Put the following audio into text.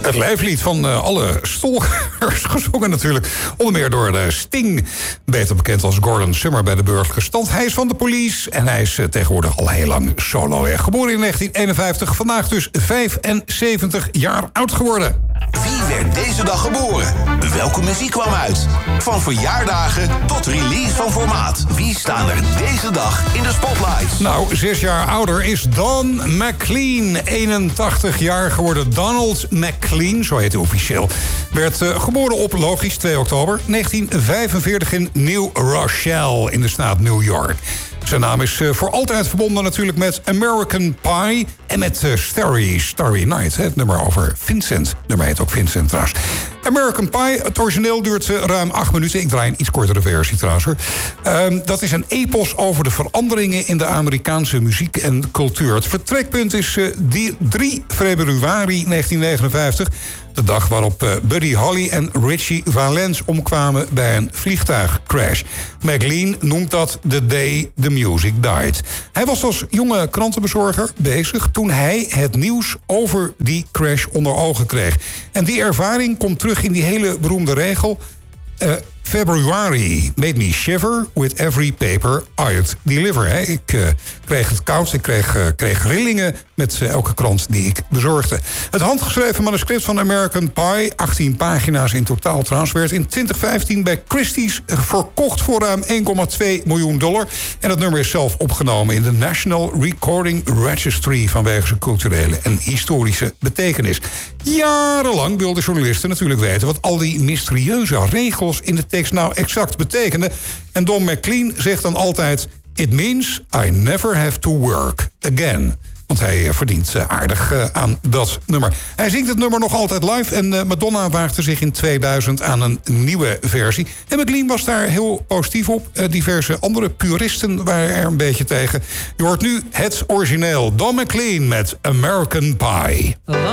Het lijflied van alle stalkers, gezongen natuurlijk. Onder meer door Sting, beter bekend als Gordon Summer bij de burgerlijke stand. Hij is van de Police en hij is tegenwoordig al heel lang solo. Geboren in 1951, vandaag dus 75 jaar oud geworden. Wie werd deze dag geboren? Welke muziek kwam uit? Van verjaardagen tot release van formaat. Wie staan er deze dag in de spotlight? Nou, 6 jaar ouder is Don McLean. 81 jaar geworden. Donald McLean, zo heet hij officieel. Werd geboren op, logisch, 2 oktober 1945 in New Rochelle in de staat New York. Zijn naam is voor altijd verbonden natuurlijk met American Pie en met Starry Night. Het nummer over Vincent. Het nummer heet ook Vincent trouwens. American Pie, het origineel duurt ruim 8 minuten. Ik draai een iets kortere versie trouwens hoor. Dat is een epos over de veranderingen in de Amerikaanse muziek en cultuur. Het vertrekpunt is 3 februari 1959. De dag waarop Buddy Holly en Richie Valens omkwamen bij een vliegtuigcrash. McLean noemt dat The Day the Music Died. Hij was als jonge krantenbezorger bezig toen hij het nieuws over die crash onder ogen kreeg. En die ervaring komt terug in die hele beroemde regel. February made me shiver with every paper I'd deliver. Ik kreeg het koud, ik kreeg rillingen met elke krant die ik bezorgde. Het handgeschreven manuscript van American Pie, 18 pagina's in totaal trouwens, werd in 2015 bij Christie's verkocht voor ruim $1,2 miljoen. En het nummer is zelf opgenomen in de National Recording Registry vanwege zijn culturele en historische betekenis. Jarenlang wilden journalisten natuurlijk weten wat al die mysterieuze regels in de tekst nou exact betekenden. En Don McLean zegt dan altijd: It means I never have to work again. Want hij verdient aardig aan dat nummer. Hij zingt het nummer nog altijd live. En Madonna waagde zich in 2000 aan een nieuwe versie. En McLean was daar heel positief op. Diverse andere puristen waren er een beetje tegen. Je hoort nu het origineel. Don McLean met American Pie.